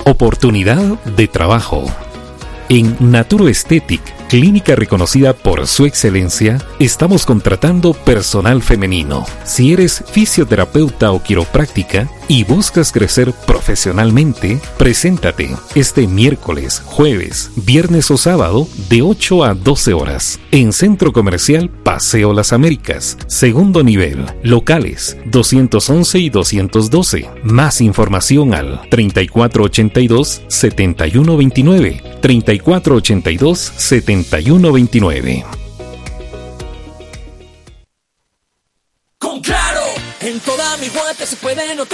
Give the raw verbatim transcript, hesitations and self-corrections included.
Oportunidad de trabajo. En Naturo Aesthetic, clínica reconocida por su excelencia, estamos contratando personal femenino. Si eres fisioterapeuta o quiropráctica y buscas crecer profesionalmente, preséntate este miércoles, jueves, viernes o sábado de ocho a doce horas en Centro Comercial Paseo Las Américas, segundo nivel, locales doscientos once y doscientos doce. Más información al treinta y cuatro ochenta y dos, setenta y uno veintinueve, treinta y cuatro ochenta y dos, setenta y uno veintinueve. Con Claro, en toda mi guante se puede notar